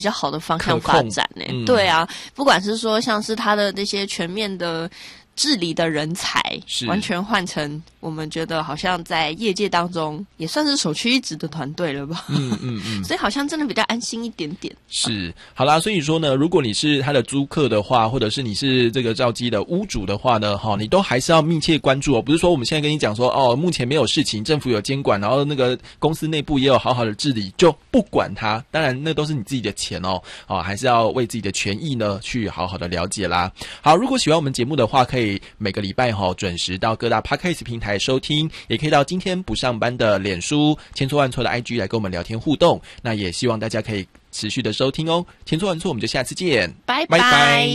比较好的方向发展呢。对啊，不管是说像是他的那些全面的治理的人才，完全换成我们觉得好像在业界当中也算是首屈一指的团队了吧。所以好像真的比较安心一点点。 是，好啦，所以说呢，如果你是他的租客的话，或者是你是这个兆基的屋主的话呢，你都还是要密切关注哦。不是说我们现在跟你讲说目前没有事情，政府有监管，然后那个公司内部也有好好的治理，就不管它。当然那都是你自己的钱还是要为自己的权益呢去好好的了解啦。好，如果喜欢我们节目的话，可以每个礼拜准时到各大 Podcast 平台收听，也可以到今天不上班的脸书千错万错的 IG 来跟我们聊天互动。那也希望大家可以持续的收听哦。千错万错，我们就下次见， 拜拜。